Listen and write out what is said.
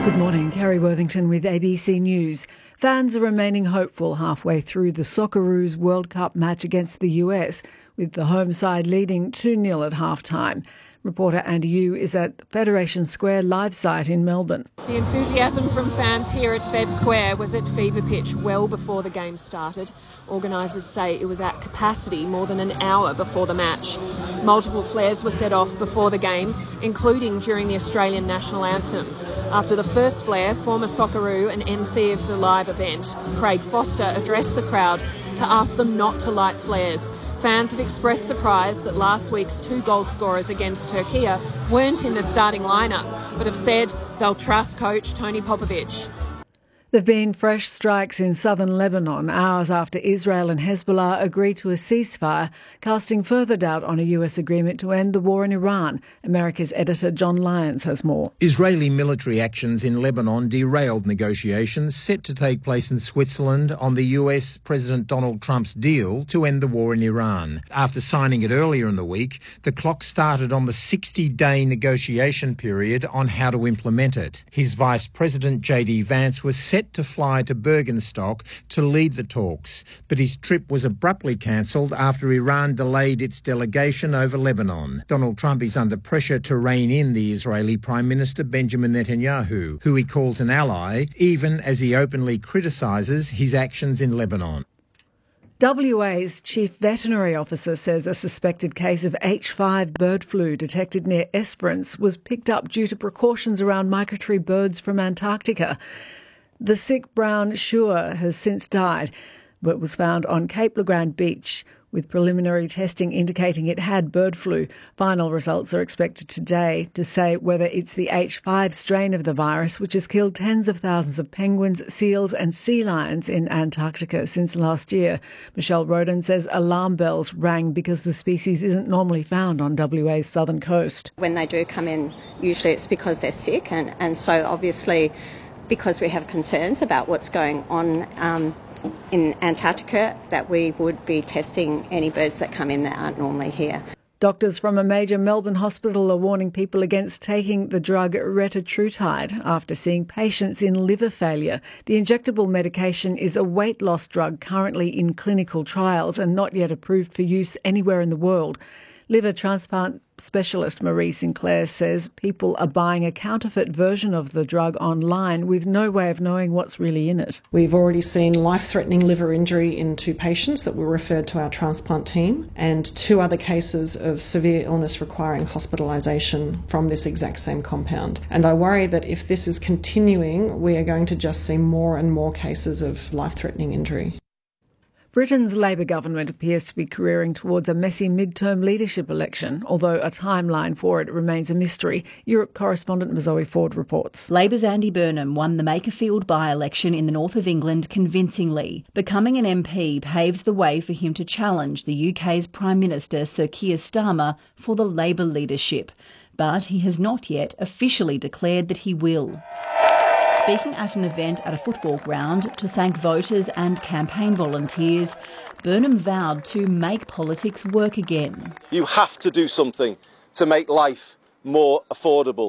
Good morning, Kerry Worthington with ABC News. Fans are remaining hopeful halfway through the Socceroos World Cup match against the US, with the home side leading 2-0 at half-time. Reporter Andy Yu is at Federation Square live site in Melbourne. The enthusiasm from fans here at Fed Square was at fever pitch well before the game started. Organisers say it was at capacity more than an hour before the match. Multiple flares were set off before the game, including during the Australian national anthem. After the first flare, former Socceroo and MC of the live event, Craig Foster, addressed the crowd to ask them not to light flares. Fans have expressed surprise that last week's 2 goal scorers against Turkey weren't in the starting lineup, but have said they'll trust coach Tony Popovic. There have been fresh strikes in southern Lebanon hours after Israel and Hezbollah agreed to a ceasefire, casting further doubt on a US agreement to end the war in Iran. America's editor John Lyons has more. Israeli military actions in Lebanon derailed negotiations set to take place in Switzerland on the US President Donald Trump's deal to end the war in Iran. After signing it earlier in the week, the clock started on the 60-day negotiation period on how to implement it. His Vice President J.D. Vance was set to fly to Bergenstock to lead the talks, but his trip was abruptly cancelled after Iran delayed its delegation over Lebanon. Donald Trump is under pressure to rein in the Israeli Prime Minister Benjamin Netanyahu, who he calls an ally, even as he openly criticises his actions in Lebanon. WA's chief veterinary officer says a suspected case of H5 bird flu detected near Esperance was picked up due to precautions around migratory birds from Antarctica. The sick brown shrew has since died, but was found on Cape Le Grand Beach, with preliminary testing indicating it had bird flu. Final results are expected today to say whether it's the H5 strain of the virus, which has killed tens of thousands of penguins, seals and sea lions in Antarctica since last year. Michelle Roden says alarm bells rang because the species isn't normally found on WA's southern coast. When they do come in, usually it's because they're sick, and so obviously because we have concerns about what's going on in Antarctica, that we would be testing any birds that come in that aren't normally here. Doctors from a major Melbourne hospital are warning people against taking the drug retatrutide after seeing patients in liver failure. The injectable medication is a weight loss drug currently in clinical trials and not yet approved for use anywhere in the world. Liver transplant specialist Marie Sinclair says people are buying a counterfeit version of the drug online with no way of knowing what's really in it. We've already seen life-threatening liver injury in 2 patients that were referred to our transplant team, and 2 other cases of severe illness requiring hospitalisation from this exact same compound. And I worry that if this is continuing, we are going to just see more and more cases of life-threatening injury. Britain's Labour government appears to be careering towards a messy mid-term leadership election, although a timeline for it remains a mystery. Europe correspondent Zoe Ford reports. Labour's Andy Burnham won the Makerfield by-election in the north of England convincingly. Becoming an MP paves the way for him to challenge the UK's Prime Minister Sir Keir Starmer for the Labour leadership. But he has not yet officially declared that he will. Speaking at an event at a football ground to thank voters and campaign volunteers, Burnham vowed to make politics work again. You have to do something to make life more affordable.